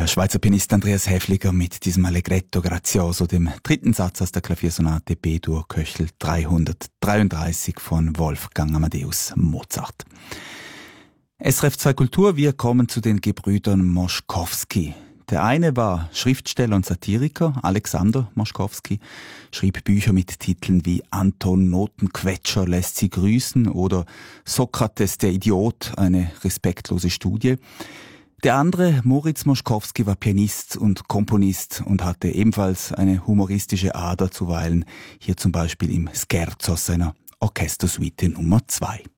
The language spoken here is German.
Der Schweizer Pianist Andreas Häfliger mit diesem Allegretto grazioso, dem dritten Satz aus der Klaviersonate B-Dur Köchel 333 von Wolfgang Amadeus Mozart. SRF 2 Kultur, wir kommen zu den Gebrüdern Moszkowski. Der eine war Schriftsteller und Satiriker, Alexander Moszkowski, schrieb Bücher mit Titeln wie Anton Notenquetscher lässt sie grüßen oder Sokrates der Idiot, eine respektlose Studie. Der andere, Moritz Moszkowski, war Pianist und Komponist und hatte ebenfalls eine humoristische Ader zuweilen, hier zum Beispiel im Scherzo seiner Orchestersuite Nummer 2.